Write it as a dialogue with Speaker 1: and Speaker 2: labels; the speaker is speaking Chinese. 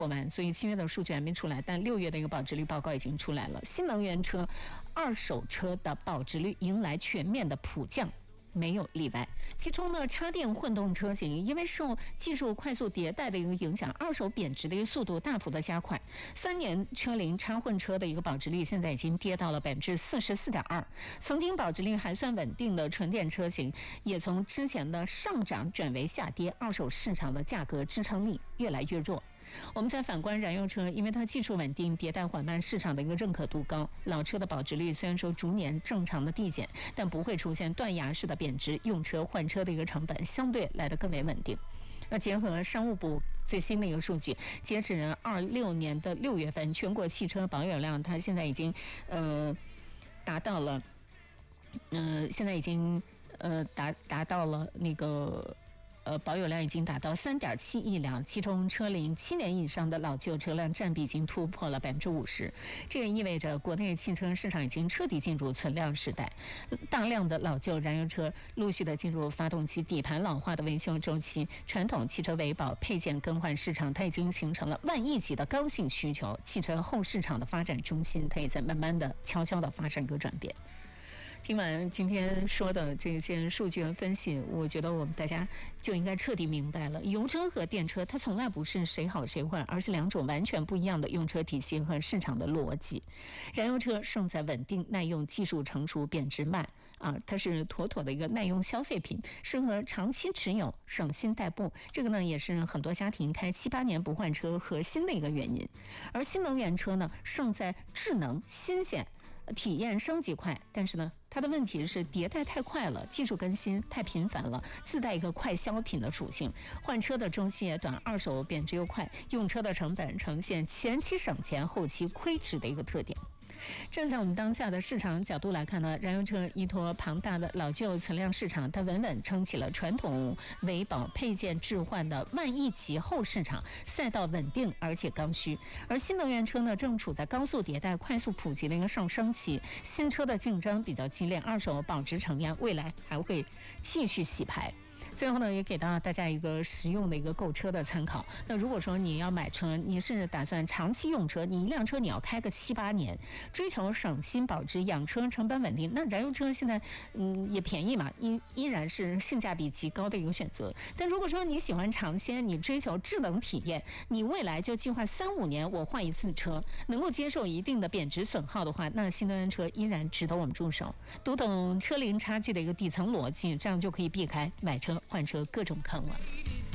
Speaker 1: 过完，所以7月的数据还没出来，但6月的一个保值率报告已经出来了。新能源车、二手车的保值率迎来全面的普降。没有例外，其中呢，插电混动车型因为受技术快速迭代的一个影响，二手贬值的一个速度大幅的加快。3年车龄插混车的一个保值率现在已经跌到了44.2%。曾经保值率还算稳定的纯电车型，也从之前的上涨转为下跌，二手市场的价格支撑力越来越弱。我们再反观燃油车，因为它技术稳定、迭代缓慢，市场的一个认可度高，老车的保值率虽然说逐年正常的递减，但不会出现断崖式的贬值，用车换车的一个成本相对来得更为稳定。那结合商务部最新的一个数据，截止26年的6月份，全国汽车保有量它现在已经达到了达到了那个。保有量已经达到3.7亿辆，其中车龄7年以上的老旧车辆占比已经突破了50%。这也意味着国内汽车市场已经彻底进入存量时代，大量的老旧燃油车陆续的进入发动机底盘老化的维修周期，传统汽车维保配件更换市场它已经形成了万亿级的刚性需求，汽车后市场的发展中心它也在慢慢的悄悄的发生一个转变。听完今天说的这些数据和分析，我觉得我们大家就应该彻底明白了，油车和电车它从来不是谁好谁坏，而是两种完全不一样的用车体系和市场的逻辑。燃油车胜在稳定耐用，技术成熟，贬值慢啊，它是妥妥的一个耐用消费品，适合长期持有，省心代步。这个呢也是很多家庭开7、8年不换车核心的一个原因。而新能源车呢胜在智能、新鲜。体验升级快，但是呢，它的问题是迭代太快了，技术更新太频繁了，自带一个快消品的属性，换车的周期也短，二手贬值又快，用车的成本呈现前期省钱后期亏值的一个特点。站在我们当下的市场角度来看呢，燃油车依托庞大的老旧存量市场，它稳稳撑起了传统维保配件置换的万亿级后市场，赛道稳定而且刚需。而新能源车呢，正处在高速迭代、快速普及的一个上升期，新车的竞争比较激烈，二手保值承压，未来还会继续洗牌。最后呢，也给到大家一个实用的一个购车的参考。那如果说你要买车，你是打算长期用车，你一辆车你要开个7、8年，追求省心保值、养车成本稳定，那燃油车现在也便宜嘛，依然是性价比极高的一个选择。但如果说你喜欢尝鲜，你追求智能体验，你未来就计划3、5年我换一次车，能够接受一定的贬值损耗的话，那新能源车依然值得我们入手。读懂车龄差距的一个底层逻辑，这样就可以避开买车换车各种坑了。